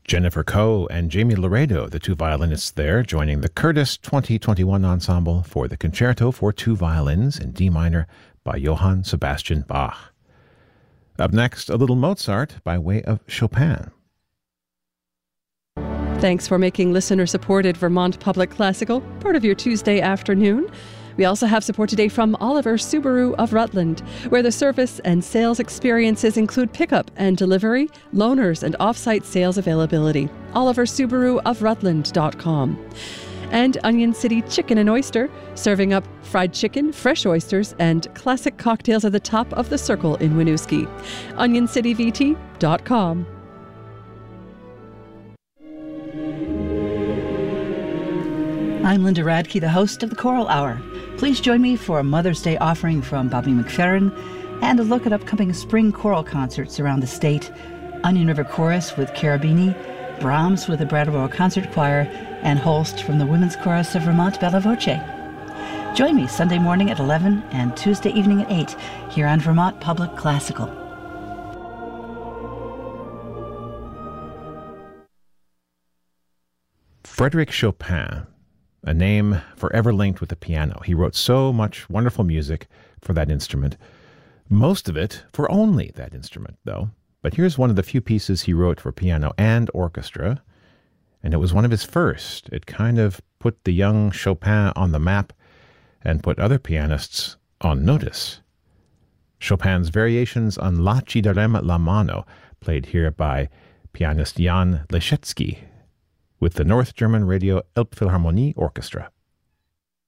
Jennifer Coe and Jamie Laredo, the two violinists there, joining the Curtis 2021 ensemble for the Concerto for Two Violins in D minor by Johann Sebastian Bach. Up next, a little Mozart by way of Chopin. Thanks for making listener-supported Vermont Public Classical part of your Tuesday afternoon. We also have support today from Oliver Subaru of Rutland, where the service and sales experiences include pickup and delivery, loaners, and off-site sales availability. Oliver Subaru of Rutland.com. And Onion City Chicken and Oyster, serving up fried chicken, fresh oysters, and classic cocktails at the top of the circle in Winooski. OnionCityVT.com. I'm Linda Radke, the host of the Choral Hour. Please join me for a Mother's Day offering from Bobby McFerrin and a look at upcoming spring choral concerts around the state. Onion River Chorus with Carabini, Brahms with the Brattleboro Concert Choir, and Holst from the Women's Chorus of Vermont Bella Voce. Join me Sunday morning at 11 and Tuesday evening at 8 here on Vermont Public Classical. Frédéric Chopin, a name forever linked with the piano. He wrote so much wonderful music for that instrument. Most of it for only that instrument, though. But here's one of the few pieces he wrote for piano and orchestra, and it was one of his first. It kind of put the young Chopin on the map and put other pianists on notice. Chopin's Variations on La ci darem la mano, played here by pianist Jan Leschetski with the North German Radio Elbphilharmonie Orchestra.